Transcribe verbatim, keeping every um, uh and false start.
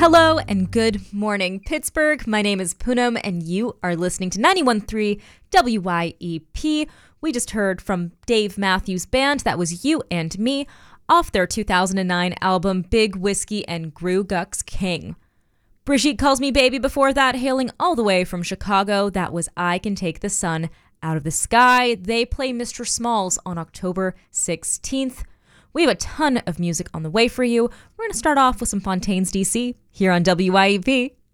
Hello and good morning, Pittsburgh. My name is Poonam, and you are listening to ninety-one point three W Y E P. We just heard from Dave Matthews Band, that was You and Me, off their two thousand nine album Big Whiskey and Gru Gux King. Brigitte Calls Me Baby before that, hailing all the way from Chicago, that was I Can Take the Sun Out of the Sky. They play Mister Smalls on October sixteenth. We have a ton of music on the way for you. We're going to start off with some Fontaines D C here on W Y E P.